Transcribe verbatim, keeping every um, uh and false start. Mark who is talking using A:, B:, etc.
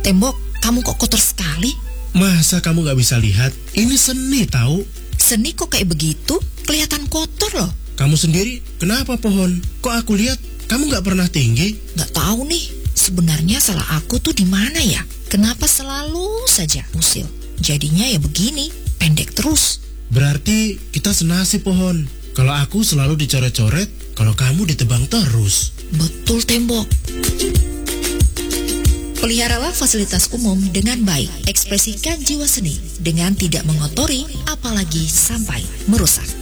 A: Tembok, kamu kok kotor sekali?
B: Masa kamu gak bisa lihat? Ini seni tahu.
A: Seni kok kayak begitu? Kelihatan kotor loh.
B: Kamu sendiri, kenapa pohon? Kok aku lihat kamu gak pernah tinggi?
A: Gak tahu nih, sebenarnya salah aku tuh di mana ya? Kenapa selalu saja usil? Jadinya ya begini, pendek terus.
B: Berarti kita senasib pohon. Kalau aku selalu dicoret-coret, kalau kamu ditebang terus.
A: Betul Tembok. Peliharalah fasilitas umum dengan baik. Ekspresikan jiwa seni dengan tidak mengotori, apalagi sampai merusak.